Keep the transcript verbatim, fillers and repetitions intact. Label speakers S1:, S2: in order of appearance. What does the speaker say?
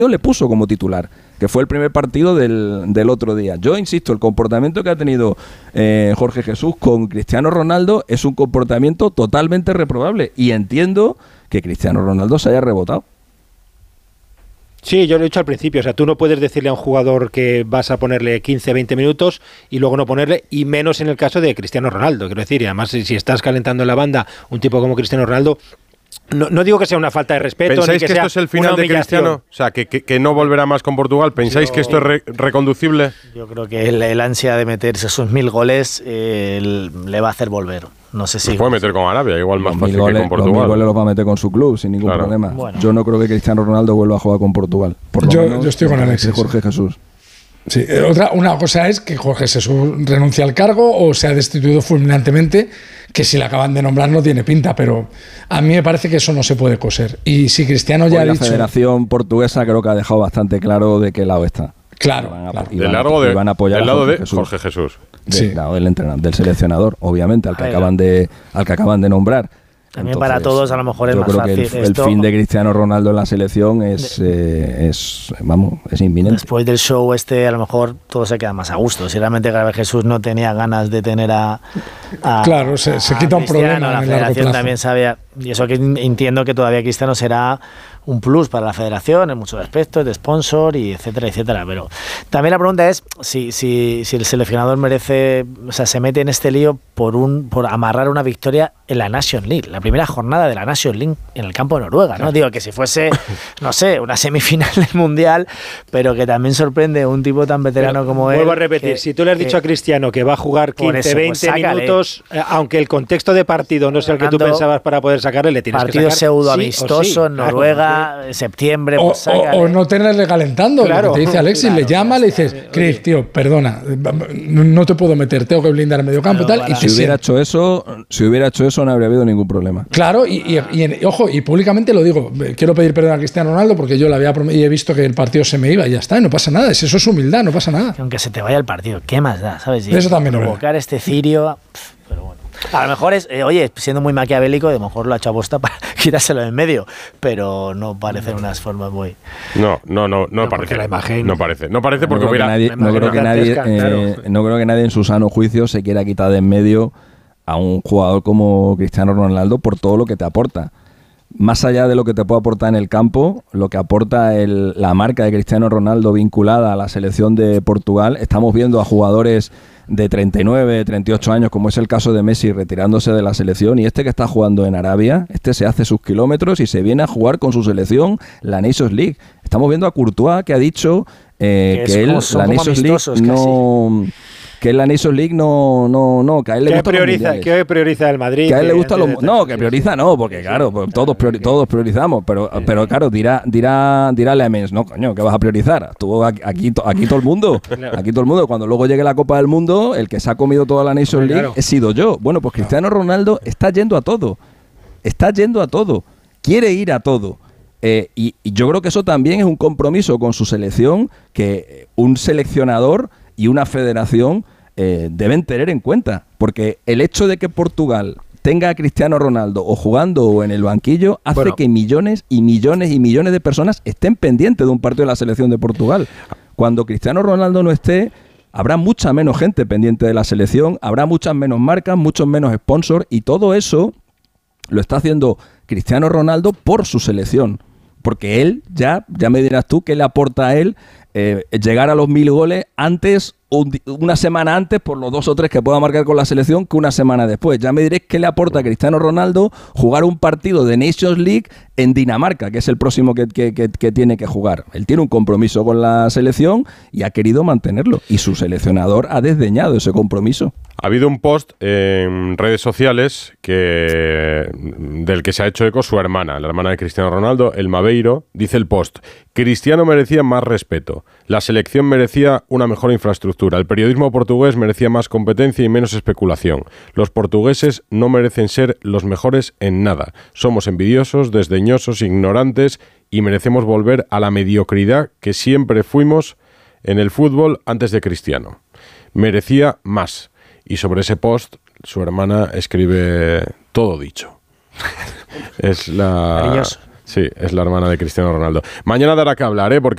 S1: le puso como titular, que fue el primer partido del, del otro día. Yo insisto, el comportamiento que ha tenido eh, Jorge Jesús con Cristiano Ronaldo es un comportamiento totalmente reprobable, y entiendo que Cristiano Ronaldo se haya rebotado.
S2: Sí, yo lo he dicho al principio, o sea, tú no puedes decirle a un jugador que vas a ponerle quince, veinte minutos y luego no ponerle, y menos en el caso de Cristiano Ronaldo, quiero decir, y además si, si estás calentando en la banda un tipo como Cristiano Ronaldo, no, no digo que sea una falta de respeto.
S3: ¿Pensáis
S2: ni que,
S3: que
S2: sea
S3: esto es el final de Cristiano? O sea, que, que, que no volverá más con Portugal. ¿Pensáis yo, que esto es re, reconducible?
S4: Yo creo que el, el ansia de meterse esos mil goles eh, el, le va a hacer volver. No sé si...
S3: Los puede meter con Arabia, igual más fácil
S1: goles,
S3: que con Portugal.
S1: Los mil goles los va a meter con su club, sin ningún claro. problema. Bueno. Yo no creo que Cristiano Ronaldo vuelva a jugar con Portugal. Por lo
S5: yo,
S1: menos,
S5: yo estoy con Alexis.
S1: Jorge Jesús.
S5: Sí, otra, una cosa es que Jorge Jesús renuncia al cargo o sea destituido fulminantemente, que si le acaban de nombrar no tiene pinta, pero a mí me parece que eso no se puede coser. Y si Cristiano ya ha
S1: la
S5: dicho...
S1: La Federación Portuguesa creo que ha dejado bastante claro de qué lado está.
S5: Claro,
S1: van a,
S5: claro.
S3: Del largo de, van a apoyar del lado Jorge de Jesús. Jorge Jesús.
S1: De, sí. Claro, del entrenador, del seleccionador, obviamente, al que acaban de, al que acaban de nombrar.
S4: También Entonces, para todos a lo mejor es más fácil.
S1: Yo creo que el, el fin de Cristiano Ronaldo en la selección es, eh, es, vamos, es inminente.
S4: Después del show este, a lo mejor todo se queda más a gusto. Si realmente Gabriel Jesús no tenía ganas de tener a... a
S5: claro, se, se quita un problema.
S4: La
S5: en
S4: federación
S5: el
S4: también sabía... Y eso que entiendo que todavía Cristiano será un plus para la federación en muchos aspectos, de sponsor y etcétera, etcétera. Pero también la pregunta es si, si, si el seleccionador merece, o sea, se mete en este lío por un por amarrar una victoria en la Nations League, la primera jornada de la Nations League en el campo de Noruega, ¿no? Claro. Digo que si fuese, no sé, una semifinal del Mundial, pero que también sorprende un tipo tan veterano pero, como
S2: vuelvo
S4: él.
S2: Vuelvo a repetir,
S4: que,
S2: si tú le has dicho a Cristiano que va a jugar quince, veinte pues minutos, eh, aunque el contexto de partido no sea el que tú pensabas para poder sacarle, le tienes que sacar.
S4: Partido pseudo amistoso sí, en Noruega, claro, septiembre. Pues
S5: o, o, o no tenerle calentando, claro, lo que te dice Alexis, claro, le llama, le dices, Chris, tío, perdona, no te puedo meter, tengo que blindar el medio campo tal. Y
S1: si hubiera hecho eso, si hubiera hecho eso no habría habido ningún problema.
S5: Claro, y, y, y, y ojo, y públicamente lo digo, quiero pedir perdón a Cristiano Ronaldo porque yo le había prometido y he visto que el partido se me iba y ya está, y no pasa nada, eso es humildad, no pasa nada.
S4: Aunque se te vaya el partido, ¿qué más da? ¿Sabes? Y
S5: eso también
S4: provocar este cirio, pff, pero bueno. A lo mejor es, eh, oye, siendo muy maquiavélico, a lo mejor lo ha hecho a posta para quitárselo de en medio, pero no parecen unas formas muy...
S3: No, no, no, no, no parece.
S2: La imagen...
S3: No parece, no parece porque
S1: no
S3: hubiera...
S1: Nadie, no, creo que nadie, eh, no creo que nadie en su sano juicio se quiera quitar de en medio a un jugador como Cristiano Ronaldo por todo lo que te aporta. Más allá de lo que te puede aportar en el campo, lo que aporta el, la marca de Cristiano Ronaldo vinculada a la selección de Portugal, estamos viendo a jugadores de treinta y nueve, treinta y ocho años, como es el caso de Messi, retirándose de la selección, y este que está jugando en Arabia, este se hace sus kilómetros y se viene a jugar con su selección la Nations League. Estamos viendo a Courtois, que ha dicho eh, que, que él, la Nations League no... Casi. Que la Nations League no, no, no, que a él le gusta
S2: prioriza,
S1: los
S2: ¿Qué prioriza el Madrid?
S1: Que a él le gusta los... No, que prioriza no, porque claro, pues todos priori, todos priorizamos, pero pero claro, dirá dirá dirá Lemens, no, coño, ¿qué vas a priorizar? Estuvo aquí, aquí, aquí todo el mundo, aquí todo el mundo, cuando luego llegue la Copa del Mundo, el que se ha comido toda la Nations League claro. he sido yo. Bueno, pues Cristiano Ronaldo está yendo a todo, está yendo a todo, quiere ir a todo. Eh, y, y yo creo que eso también es un compromiso con su selección que un seleccionador y una federación eh, deben tener en cuenta, porque el hecho de que Portugal tenga a Cristiano Ronaldo o jugando o en el banquillo hace bueno. que millones y millones y millones de personas estén pendientes de un partido de la selección de Portugal. Cuando Cristiano Ronaldo no esté, habrá mucha menos gente pendiente de la selección, habrá muchas menos marcas, muchos menos sponsors, y todo eso lo está haciendo Cristiano Ronaldo por su selección. Porque él, ya, ya me dirás tú, ¿qué le aporta a él eh, llegar a los mil goles antes, un, una semana antes, por los dos o tres que pueda marcar con la selección, que una semana después? Ya me diréis qué le aporta a Cristiano Ronaldo jugar un partido de Nations League en Dinamarca, que es el próximo que, que, que, que tiene que jugar. Él tiene un compromiso con la selección y ha querido mantenerlo. Y su seleccionador ha desdeñado ese compromiso.
S3: Ha habido un post en redes sociales que del que se ha hecho eco su hermana, la hermana de Cristiano Ronaldo, El Maveiro. Dice el post: Cristiano merecía más respeto, la selección merecía una mejor infraestructura, el periodismo portugués merecía más competencia y menos especulación. Los portugueses no merecen ser los mejores en nada. Somos envidiosos, desdeñosos, ignorantes y merecemos volver a la mediocridad que siempre fuimos en el fútbol antes de Cristiano. Merecía más. Y sobre ese post, su hermana escribe todo dicho. Es la...
S4: Cariñoso.
S3: Sí, es la hermana de Cristiano Ronaldo. Mañana dará que hablar, ¿eh? Porque